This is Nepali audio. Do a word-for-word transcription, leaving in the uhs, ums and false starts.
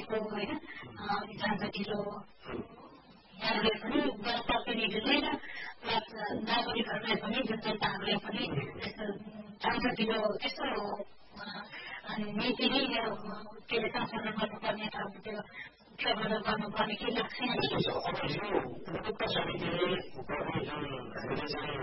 भएको होइन जान्छ ढिलो यहाँहरूले पनि जनप्रतिनिधिले प्लस नागरिकहरूलाई पनि जुन जनताहरूलाई पनि जान्छ ढिलो त्यस्तो नीति नै के अरे संशोधन गर्नुपर्ने अथवा त्यो प्रबन्धन गर्नुपर्ने के लाग्छ